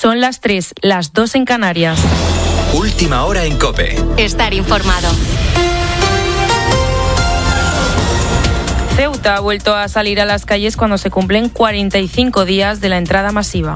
Son las 3, las 2 en Canarias. Última hora en COPE. Estar informado. Ceuta ha vuelto a salir a las calles cuando se cumplen 45 días de la entrada masiva.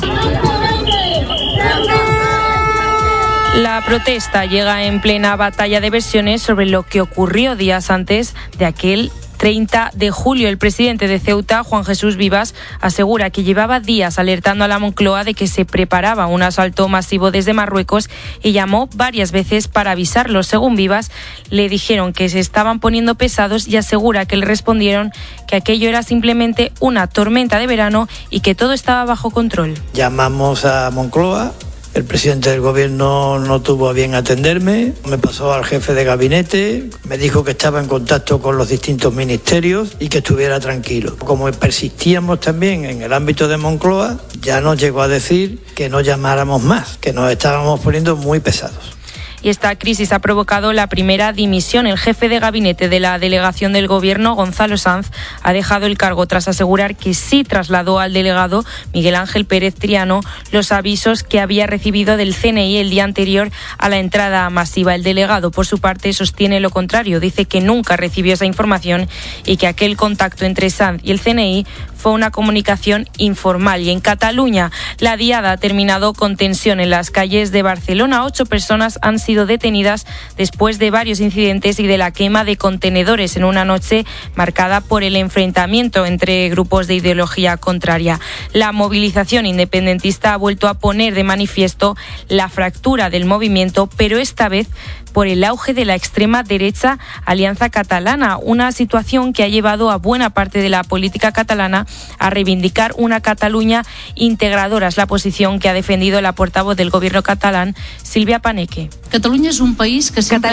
La protesta llega en plena batalla de versiones sobre lo que ocurrió días antes de aquel 30 de julio. El presidente de Ceuta, Juan Jesús Vivas, asegura que llevaba días alertando a la Moncloa de que se preparaba un asalto masivo desde Marruecos y llamó varias veces para avisarlo. Según Vivas, le dijeron que se estaban poniendo pesados y asegura que le respondieron que aquello era simplemente una tormenta de verano y que todo estaba bajo control. Llamamos a Moncloa. El presidente del gobierno no tuvo a bien atenderme, me pasó al jefe de gabinete, me dijo que estaba en contacto con los distintos ministerios y que estuviera tranquilo. Como persistíamos también en el ámbito de Moncloa, ya nos llegó a decir que no llamáramos más, que nos estábamos poniendo muy pesados. Y esta crisis ha provocado la primera dimisión. El jefe de gabinete de la delegación del Gobierno, Gonzalo Sanz, ha dejado el cargo tras asegurar que sí trasladó al delegado Miguel Ángel Pérez Triano los avisos que había recibido del CNI el día anterior a la entrada masiva. El delegado, por su parte, sostiene lo contrario. Dice que nunca recibió esa información y que aquel contacto entre Sanz y el CNI fue una comunicación informal. Y en Cataluña, la diada ha terminado con tensión en las calles de Barcelona. 8 personas han sido detenidas después de varios incidentes y de la quema de contenedores en una noche marcada por el enfrentamiento entre grupos de ideología contraria. La movilización independentista ha vuelto a poner de manifiesto la fractura del movimiento, pero esta vez por el auge de la extrema derecha Alianza Catalana, una situación que ha llevado a buena parte de la política catalana a reivindicar una Cataluña integradora. Es la posición que ha defendido la portavoz del gobierno catalán, Silvia Paneque. Cataluña es un país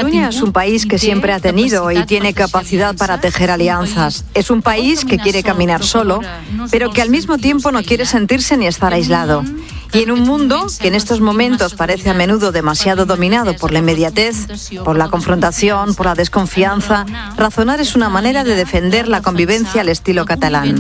que siempre ha tenido y tiene capacidad para tejer alianzas. Es un país que quiere caminar solo, pero que al mismo tiempo no quiere sentirse ni estar aislado. Y en un mundo que en estos momentos parece a menudo demasiado dominado por la inmediatez, por la confrontación, por la desconfianza, razonar es una manera de defender la convivencia al estilo catalán.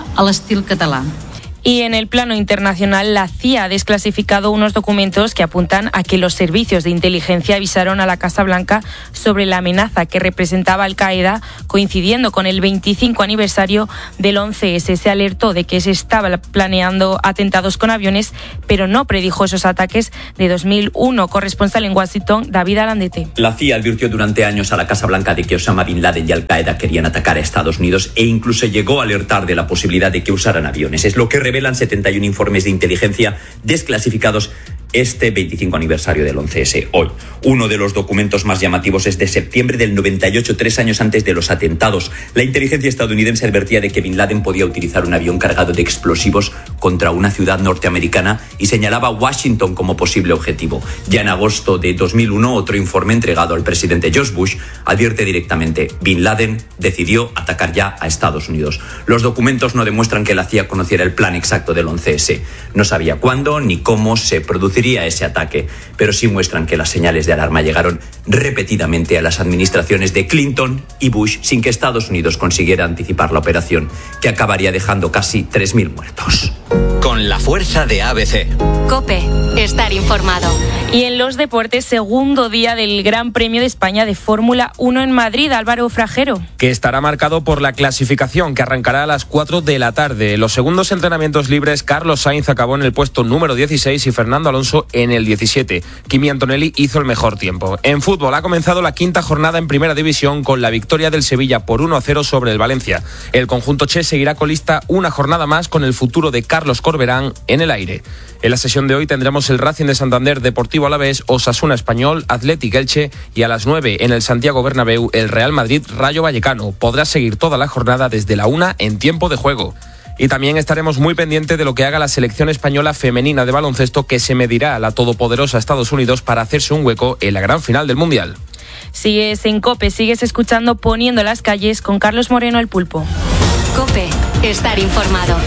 Y en el plano internacional, la CIA ha desclasificado unos documentos que apuntan a que los servicios de inteligencia avisaron a la Casa Blanca sobre la amenaza que representaba Al-Qaeda, coincidiendo con el 25 aniversario del 11S. Se alertó de que se estaba planeando atentados con aviones, pero no predijo esos ataques de 2001. Corresponsal en Washington, David Alandete. La CIA advirtió durante años a la Casa Blanca de que Osama Bin Laden y Al-Qaeda querían atacar a Estados Unidos e incluso llegó a alertar de la posibilidad de que usaran aviones. Es lo que revelan 71 informes de inteligencia desclasificados este 25 aniversario del 11S, hoy. Uno de los documentos más llamativos es de septiembre del 98, 3 años antes de los atentados. La inteligencia estadounidense advertía de que Bin Laden podía utilizar un avión cargado de explosivos contra una ciudad norteamericana y señalaba a Washington como posible objetivo. Ya en agosto de 2001, otro informe entregado al presidente George Bush advierte directamente: Bin Laden decidió atacar ya a Estados Unidos. Los documentos no demuestran que la CIA conociera el plan exacto del 11S. No sabía cuándo ni cómo se produciría ese ataque, pero sí muestran que las señales de alarma llegaron repetidamente a las administraciones de Clinton y Bush sin que Estados Unidos consiguiera anticipar la operación, que acabaría dejando casi 3.000 muertos. Con la fuerza de ABC. COPE, estar informado. Y en los deportes, segundo día del Gran Premio de España de Fórmula 1 en Madrid, Álvaro Fragero. Que estará marcado por la clasificación, que arrancará a las 4 de la tarde. En los segundos entrenamientos libres, Carlos Sainz acabó en el puesto número 16 y Fernando Alonso en el 17. Kimi Antonelli hizo el mejor tiempo. En fútbol ha comenzado la quinta jornada en Primera División con la victoria del Sevilla por 1-0 sobre el Valencia. El conjunto che seguirá colista una jornada más con el futuro de Carlos Corberán en el aire. En la sesión de hoy tendremos el Racing de Santander, Deportivo Alavés, Osasuna Español, Athletic Elche y a las 9 en el Santiago Bernabéu el Real Madrid Rayo Vallecano. Podrá seguir toda la jornada desde la 1 en tiempo de juego. Y también estaremos muy pendientes de lo que haga la selección española femenina de baloncesto, que se medirá a la todopoderosa Estados Unidos para hacerse un hueco en la gran final del Mundial. Sigues en COPE, sigues escuchando Poniendo las calles con Carlos Moreno, el Pulpo. COPE, estar informado.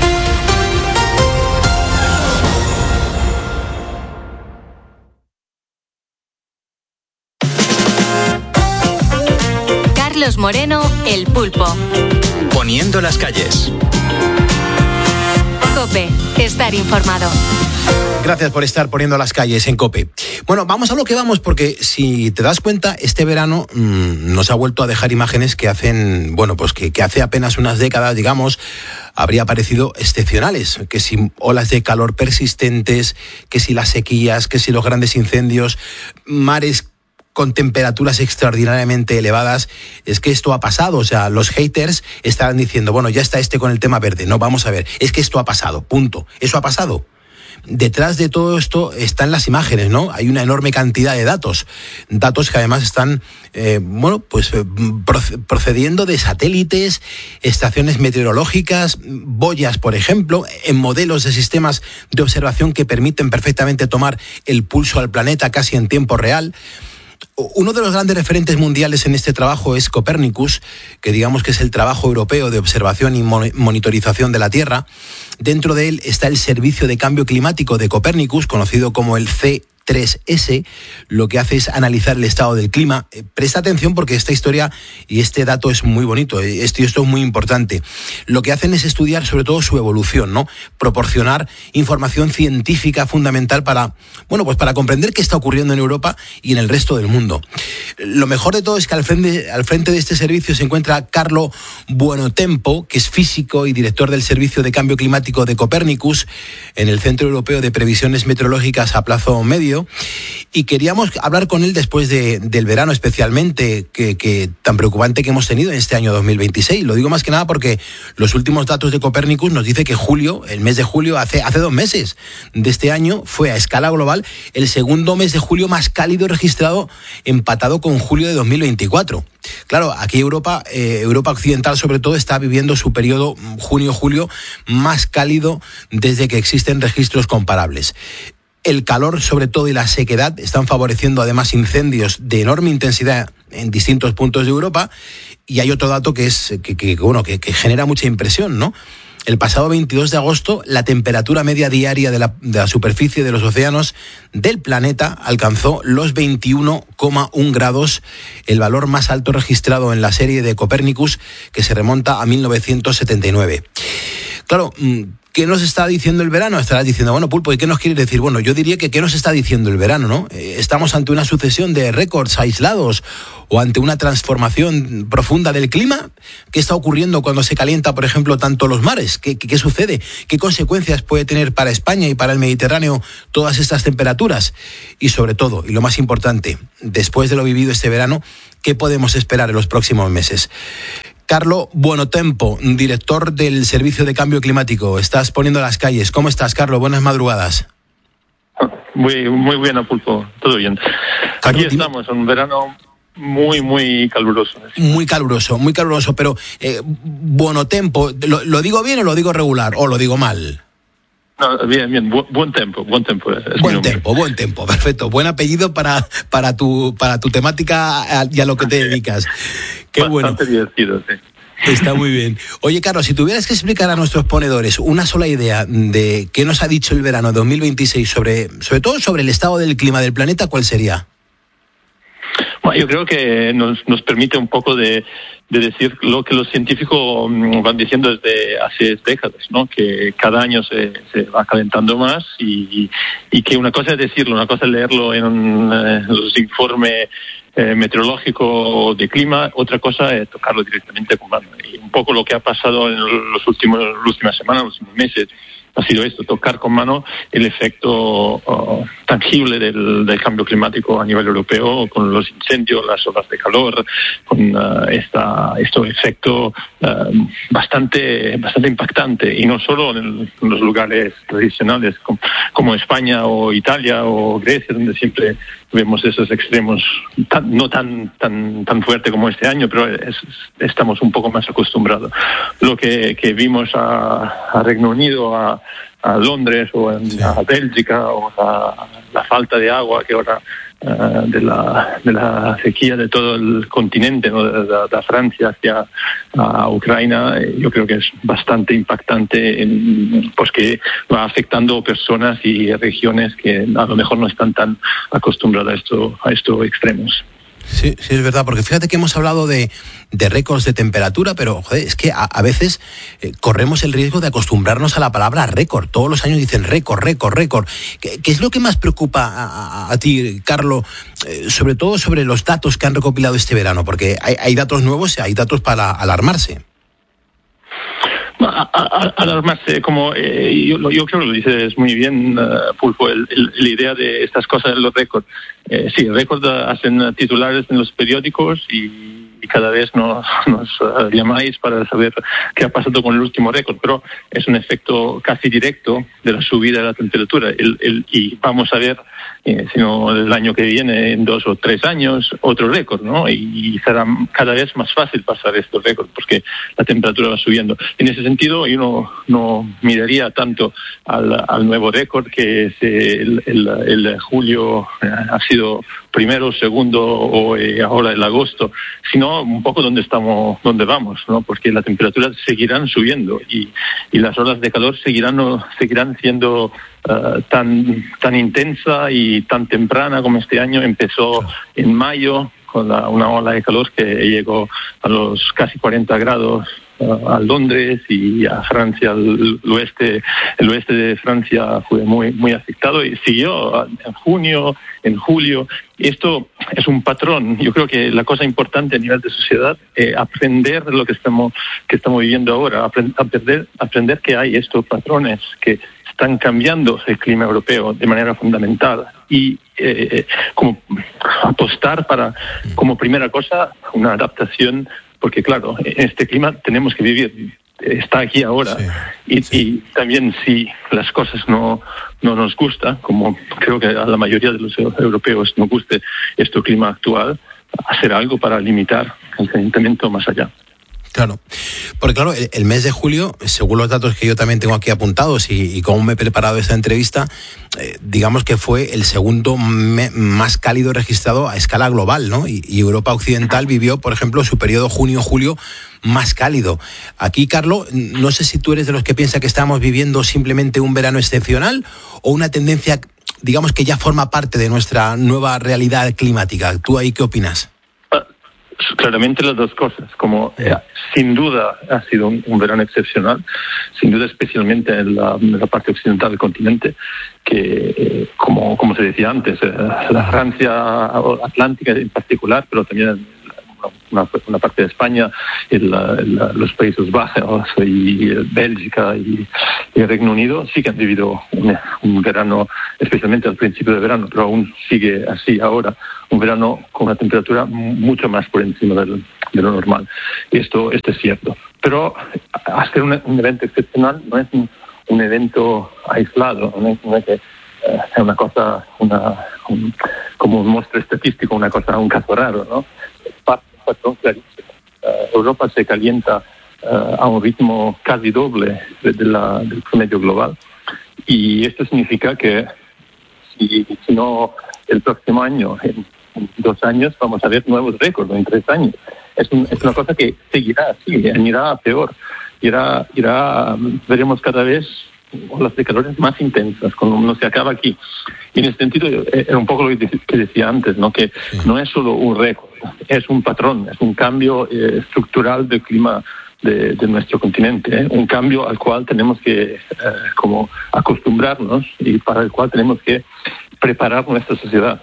Carlos Moreno, el Pulpo. Poniendo las calles. COPE. Estar informado. Gracias por estar poniendo las calles en COPE. Bueno, vamos a lo que vamos, porque si te das cuenta, este verano nos ha vuelto a dejar imágenes que hacen, bueno, pues que hace apenas unas décadas, digamos, habría parecido excepcionales. Que si olas de calor persistentes, que si las sequías, que si los grandes incendios, mares con temperaturas extraordinariamente elevadas. Es que esto ha pasado, o sea, los haters estaban diciendo, bueno, ya está con el tema verde. No, vamos a ver, es que esto ha pasado, punto. Eso ha pasado. Detrás de todo esto están las imágenes, ¿no? Hay una enorme cantidad de datos que además están, procediendo de satélites, estaciones meteorológicas, boyas, por ejemplo, en modelos de sistemas de observación que permiten perfectamente tomar el pulso al planeta casi en tiempo real. Uno de los grandes referentes mundiales en este trabajo es Copernicus, que digamos que es el trabajo europeo de observación y monitorización de la Tierra. Dentro de él está el Servicio de Cambio Climático de Copernicus, conocido como el C3S, lo que hace es analizar el estado del clima. Presta atención porque esta historia y este dato es muy bonito, esto es muy importante. Lo que hacen es estudiar sobre todo su evolución, ¿no? Proporcionar información científica fundamental para comprender qué está ocurriendo en Europa y en el resto del mundo. Lo mejor de todo es que al frente de este servicio se encuentra Carlo Buonotempo, que es físico y director del Servicio de Cambio Climático de Copernicus en el Centro Europeo de Previsiones Meteorológicas a plazo medio. Y queríamos hablar con él después del verano especialmente, que tan preocupante que hemos tenido en este año 2026. Lo digo más que nada porque los últimos datos de Copernicus nos dice que el mes de julio, hace 2 meses de este año, fue a escala global el segundo mes de julio más cálido registrado, empatado con julio de 2024. Claro, aquí Europa occidental sobre todo, está viviendo su periodo junio-julio más cálido desde que existen registros comparables. El calor, sobre todo, y la sequedad están favoreciendo además incendios de enorme intensidad en distintos puntos de Europa. Y hay otro dato que genera mucha impresión, ¿no? El pasado 22 de agosto, la temperatura media diaria de la superficie de los océanos del planeta alcanzó los 21,1 grados, el valor más alto registrado en la serie de Copernicus, que se remonta a 1979. Claro, ¿qué nos está diciendo el verano? Estarás diciendo, bueno, Pulpo, ¿y qué nos quieres decir? Bueno, yo diría que ¿qué nos está diciendo el verano, no? ¿Estamos ante una sucesión de récords aislados o ante una transformación profunda del clima? ¿Qué está ocurriendo cuando se calienta, por ejemplo, tanto los mares? ¿Qué sucede? ¿Qué consecuencias puede tener para España y para el Mediterráneo todas estas temperaturas? Y sobre todo, y lo más importante, después de lo vivido este verano, ¿qué podemos esperar en los próximos meses? Carlo Buonotempo, director del Servicio de Cambio Climático. Estás poniendo las calles. ¿Cómo estás, Carlo? Buenas madrugadas. Muy bien, Pulpo. Todo bien. Aquí estamos, un verano muy caluroso. Muy caluroso. Pero, Buonotempo, ¿lo digo bien o lo digo regular? ¿O lo digo mal? No, bien. Buen tempo. Buen tempo, perfecto. Buen apellido para tu temática y a lo que te dedicas. Qué bueno. Bastante divertido, sí. Está muy bien. Oye, Carlos, si tuvieras que explicar a nuestros ponedores una sola idea de qué nos ha dicho el verano 2026 sobre todo sobre el estado del clima del planeta, ¿cuál sería? Bueno, yo creo que nos permite un poco de decir lo que los científicos van diciendo desde hace décadas, ¿no? Que cada año se va calentando más y que una cosa es decirlo, una cosa es leerlo en los informes meteorológicos de clima, otra cosa es tocarlo directamente con mano. Y un poco lo que ha pasado en las últimas semanas, los últimos meses, ha sido esto, tocar con mano el efecto tangible del cambio climático a nivel europeo, con los incendios, las olas de calor, con este efecto bastante impactante, y no solo en los lugares tradicionales como España o Italia o Grecia, donde siempre vemos esos extremos no tan fuerte como este año, pero estamos un poco más acostumbrados. Lo que vimos a Reino Unido, a Londres o a Bélgica, o la falta de agua que ahora de la sequía de todo el continente, ¿no? de Francia hacia Ucrania, yo creo que es bastante impactante, pues que va afectando personas y regiones que a lo mejor no están tan acostumbradas a estos extremos. Sí, es verdad, porque fíjate que hemos hablado de récords de temperatura, pero joder, es que a veces corremos el riesgo de acostumbrarnos a la palabra récord. Todos los años dicen récord. ¿Qué es lo que más preocupa a ti, Carlo, sobre todo sobre los datos que han recopilado este verano? Porque hay datos nuevos y hay datos para alarmarse. Alarmarse, como yo creo que lo dices muy bien, Pulpo, la idea de estas cosas de los récords. Sí, récords hacen titulares en los periódicos y cada vez nos llamáis para saber qué ha pasado con el último récord, pero es un efecto casi directo de la subida de la temperatura. Y vamos a ver, sino el año que viene, en 2 o 3 años, otro récord, ¿no? Y será cada vez más fácil pasar estos récords porque la temperatura va subiendo. En ese sentido, yo no miraría tanto al nuevo récord, que es el julio ha sido primero, segundo o ahora el agosto, sino un poco dónde vamos, ¿no? Porque las temperaturas seguirán subiendo y las olas de calor seguirán siendo tan intensa y tan temprana como este año. Empezó en mayo con una ola de calor que llegó a los casi 40 grados a Londres y a Francia, el oeste de Francia fue muy, muy afectado y siguió en junio, en julio. Esto es un patrón. Yo creo que la cosa importante a nivel de sociedad es aprender lo que estamos viviendo ahora, aprender que hay estos patrones que están cambiando el clima europeo de manera fundamental y como apostar para, como primera cosa, una adaptación, porque claro, en este clima tenemos que vivir, está aquí ahora, y también si las cosas no nos gusta, como creo que a la mayoría de los europeos nos guste este clima actual, hacer algo para limitar el calentamiento más allá. Claro, porque claro, el mes de julio, según los datos que yo también tengo aquí apuntados y cómo me he preparado esta entrevista, digamos que fue el segundo más cálido registrado a escala global, ¿no? Y Europa Occidental vivió, por ejemplo, su periodo junio-julio más cálido. Aquí, Carlo, no sé si tú eres de los que piensa que estamos viviendo simplemente un verano excepcional o una tendencia, digamos, que ya forma parte de nuestra nueva realidad climática. ¿Tú ahí qué opinas? Claramente las dos cosas, como sin duda ha sido un verano excepcional, sin duda especialmente en la parte occidental del continente, que como se decía antes, la Francia atlántica en particular, pero también una parte de España, los Países Bajos y Bélgica y el Reino Unido sí que han vivido un verano, especialmente al principio del verano, pero aún sigue así ahora, un verano con una temperatura mucho más por encima de lo normal. Y esto es cierto. Pero hacer un evento excepcional no es un evento aislado, no es que sea una cosa, como un monstruo estadístico, un caso raro, ¿no? Es parte de un patrón clarísimo. Europa se calienta a un ritmo casi doble del promedio global. Y esto significa que si no el próximo año, en 2 años, vamos a ver nuevos récords, en 3 años. Es una cosa que seguirá así, irá a peor. Veremos cada vez olas de calores más intensas, cuando no se acaba aquí. Y en ese sentido, era un poco lo que decía antes, ¿no? Que no es solo un récord, es un patrón, es un cambio estructural del clima de nuestro continente, un cambio al cual tenemos que como acostumbrarnos y para el cual tenemos que preparar nuestra sociedad.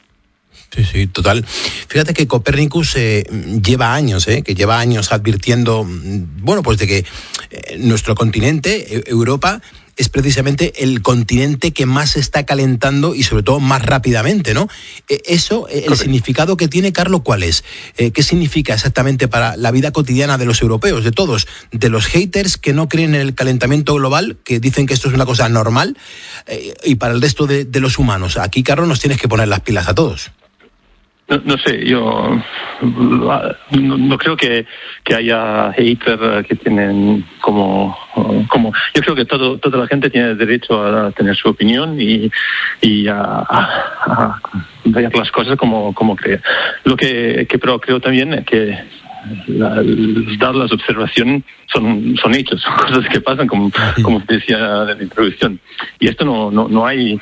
Sí, total. Fíjate que Copernicus lleva años advirtiendo, bueno, pues de que nuestro continente, Europa, es precisamente el continente que más se está calentando y sobre todo más rápidamente, ¿no? Eso, el significado que tiene, Carlos, ¿cuál es? ¿Qué significa exactamente para la vida cotidiana de los europeos, de todos? De los haters que no creen en el calentamiento global, que dicen que esto es una cosa normal, y para el resto de los humanos. Aquí, Carlos, nos tienes que poner las pilas a todos. No sé, yo no creo que haya haters que tienen como yo creo que toda la gente tiene derecho a tener su opinión y a ver las cosas como cree. Lo que pero creo también es que las observaciones son hechos, son cosas que pasan como te decía en la introducción. Y esto no hay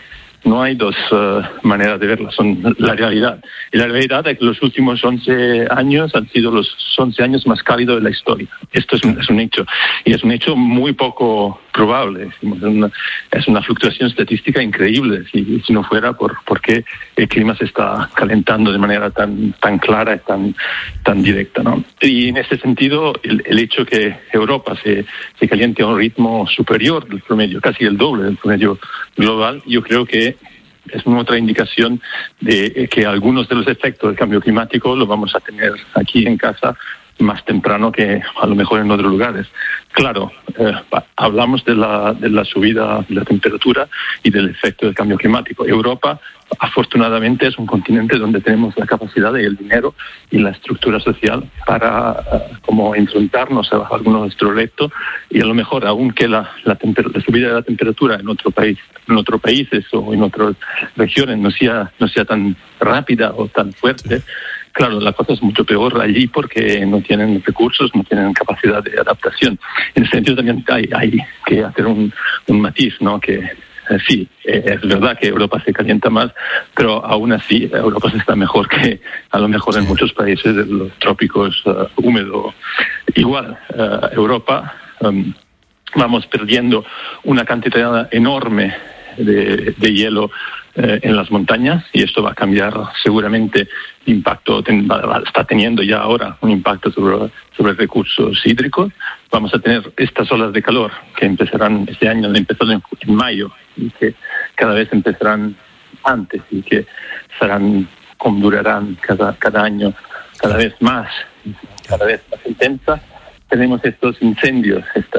No hay dos maneras de verlo, son la realidad. Y la realidad es que los últimos 11 años han sido los 11 años más cálidos de la historia. Esto es un hecho. Y es un hecho muy poco probable. Es una fluctuación estadística increíble si no fuera porque el clima se está calentando de manera tan clara y tan directa, ¿no? Y en ese sentido, el hecho que Europa se caliente a un ritmo superior del promedio, casi el doble del promedio global, yo creo que es una otra indicación de que algunos de los efectos del cambio climático lo vamos a tener aquí en casa más temprano que a lo mejor en otros lugares. Claro, hablamos de la subida de la temperatura y del efecto del cambio climático. Europa, afortunadamente, es un continente donde tenemos la capacidad y el dinero y la estructura social para como enfrentarnos a algunos de nuestros retos, y a lo mejor, aunque la subida de la temperatura en otros países o en otras regiones no sea tan rápida o tan fuerte, claro, la cosa es mucho peor allí porque no tienen recursos, no tienen capacidad de adaptación. En ese sentido también hay que hacer un matiz, ¿no? Que sí, es verdad que Europa se calienta más, pero aún así Europa está mejor que a lo mejor en muchos países de los trópicos húmedos. Igual, Europa vamos perdiendo una cantidad enorme de hielo en las montañas, y esto va a cambiar seguramente impacto, está teniendo ya ahora un impacto sobre recursos hídricos. Vamos a tener estas olas de calor que empezarán este año, empezaron en mayo, y que cada vez empezarán antes y que durarán cada año cada vez más intensa. Tenemos estos incendios,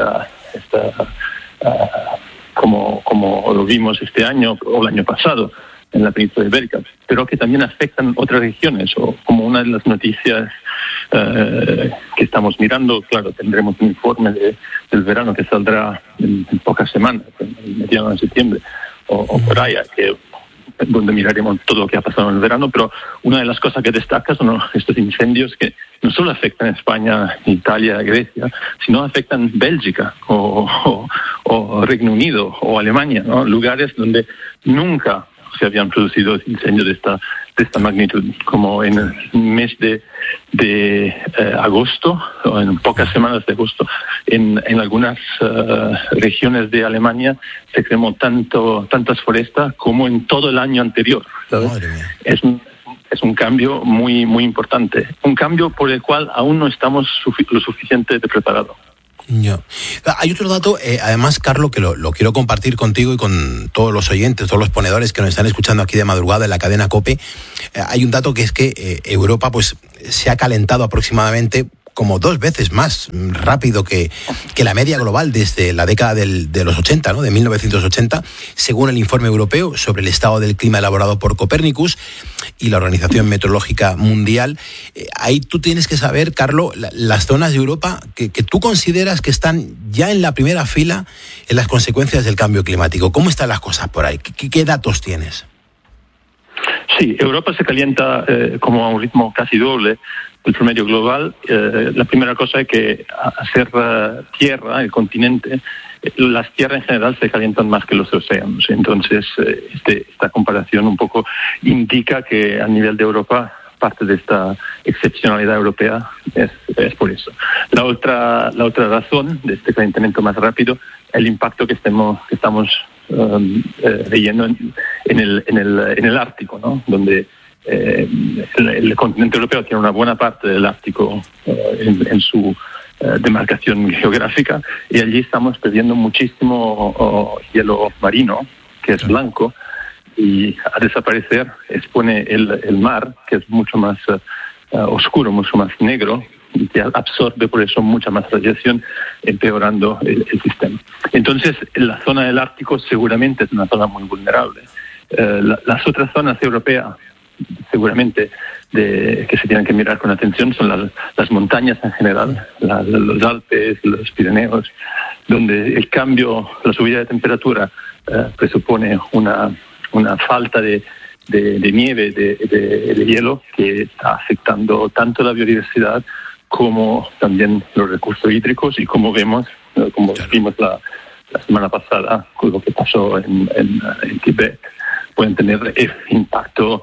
como lo vimos este año o el año pasado en la península ibérica, pero que también afectan otras regiones, o como una de las noticias que estamos mirando. Claro, tendremos un informe del verano que saldrá en pocas semanas, en mediados de septiembre o por ahí, donde miraremos todo lo que ha pasado en el verano, pero una de las cosas que destaca son estos incendios que no solo afectan España, Italia, Grecia, sino afectan Bélgica o Reino Unido o Alemania, ¿no? Lugares donde nunca se habían producido incendios de esta magnitud, como en el mes de agosto, o en pocas semanas de agosto, en algunas regiones de Alemania se cremó tantas forestas como en todo el año anterior, ¿sabes? Es un cambio muy, muy importante, un cambio por el cual aún no estamos lo suficientemente preparados. Ya. Hay otro dato, además, Carlos, que lo quiero compartir contigo y con todos los oyentes, todos los ponedores que nos están escuchando aquí de madrugada en la cadena COPE. Hay un dato que es que Europa pues se ha calentado aproximadamente como 2 veces más rápido que la media global desde la década de los 80, ¿no? De 1980, según el informe europeo sobre el estado del clima elaborado por Copernicus y la Organización Meteorológica Mundial. Ahí tú tienes que saber, Carlos, las zonas de Europa que tú consideras que están ya en la primera fila en las consecuencias del cambio climático. ¿Cómo están las cosas por ahí? ¿Qué datos tienes? Sí, Europa se calienta como a un ritmo casi doble el promedio global. La primera cosa es que hacer tierra, el continente, las tierras en general se calientan más que los océanos. Entonces, esta comparación un poco indica que a nivel de Europa, parte de esta excepcionalidad europea es por eso. La otra razón de este calentamiento más rápido es el impacto que estamos leyendo en el Ártico, ¿no? Donde el continente europeo tiene una buena parte del Ártico en su demarcación geográfica, y allí estamos perdiendo muchísimo hielo marino, que es blanco, y a desaparecer expone el mar, que es mucho más oscuro, mucho más negro, y que absorbe por eso mucha más radiación, empeorando el sistema. Entonces, la zona del Ártico seguramente es una zona muy vulnerable. Las otras zonas europeas, seguramente, que se tienen que mirar con atención, son las montañas en general, los Alpes, los Pirineos, donde el cambio, la subida de temperatura presupone una falta de nieve, de hielo, que está afectando tanto la biodiversidad como también los recursos hídricos, y como vimos la semana pasada con lo que pasó en Tibet, pueden tener impacto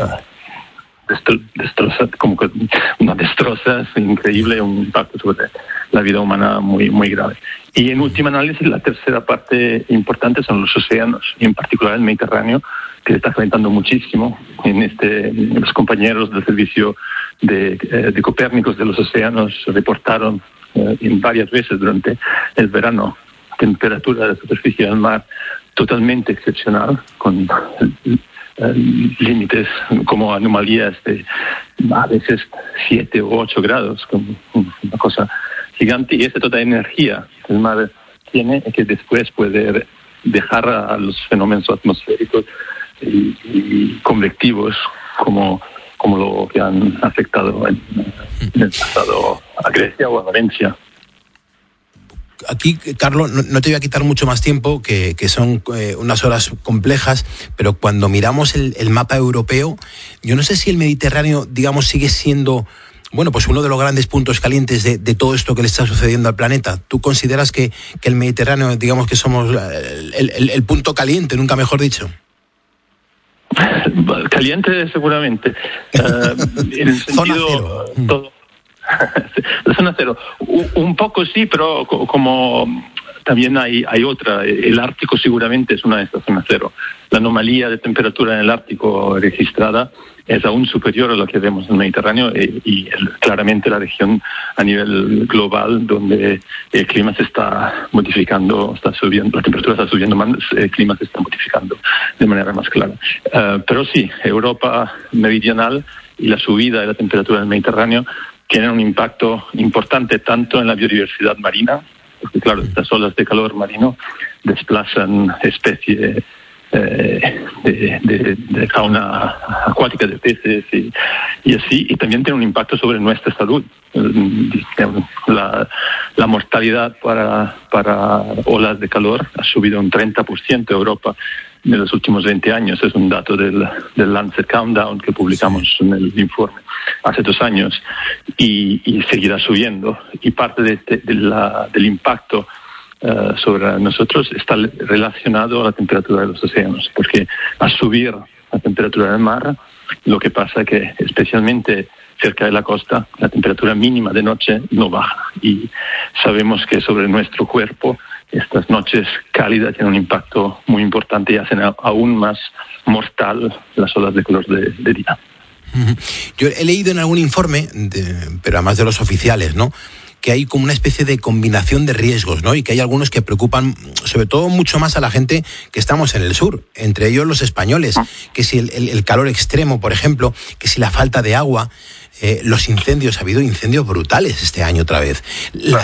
como que una destroza increíble, un impacto sobre la vida humana muy, muy grave. Y en última análisis, la tercera parte importante son los océanos, y en particular el Mediterráneo, que está calentando muchísimo. Los compañeros del servicio de Copérnicos de los océanos reportaron varias veces durante el verano temperatura de la superficie del mar totalmente excepcional, con límites como anomalías de a veces 7 o 8 grados, con una cosa gigante, y toda energía que el mar tiene que después puede dejar a los fenómenos atmosféricos y convectivos como lo que han afectado en el pasado a Grecia o a Valencia. Aquí, Carlos, no te voy a quitar mucho más tiempo, que son unas horas complejas, pero cuando miramos el mapa europeo, yo no sé si el Mediterráneo, digamos, sigue siendo, bueno, pues uno de los grandes puntos calientes de todo esto que le está sucediendo al planeta. ¿Tú consideras que el Mediterráneo, digamos, que somos el punto caliente, nunca mejor dicho? Caliente seguramente. En el sentido todo. La zona cero. Un poco sí, pero como también hay otra. El Ártico seguramente es una de estas zonas cero. La anomalía de temperatura en el Ártico registrada es aún superior a lo que vemos en el Mediterráneo y claramente la región a nivel global donde el clima se está modificando, está subiendo, la temperatura está subiendo más, el clima se está modificando de manera más clara. Pero sí, Europa meridional y la subida de la temperatura del Mediterráneo tienen un impacto importante tanto en la biodiversidad marina, porque claro, estas olas de calor marino desplazan especies de fauna acuática, de peces y así, y también tiene un impacto sobre nuestra salud. La mortalidad para olas de calor ha subido un 30% en Europa en los últimos 20 años. Es un dato del Lancet Countdown que publicamos en el informe hace 2 años y seguirá subiendo. Y parte del impacto sobre nosotros está relacionado a la temperatura de los océanos, porque al subir la temperatura del mar, lo que pasa es que especialmente cerca de la costa la temperatura mínima de noche no baja, y sabemos que sobre nuestro cuerpo estas noches cálidas tienen un impacto muy importante y hacen aún más mortal las olas de calor de día. Yo he leído en algún informe, pero además de los oficiales, ¿no?, que hay como una especie de combinación de riesgos, ¿no? Y que hay algunos que preocupan, sobre todo mucho más a la gente que estamos en el sur, entre ellos los españoles, que si el calor extremo, por ejemplo, que si la falta de agua, los incendios, ha habido incendios brutales este año otra vez.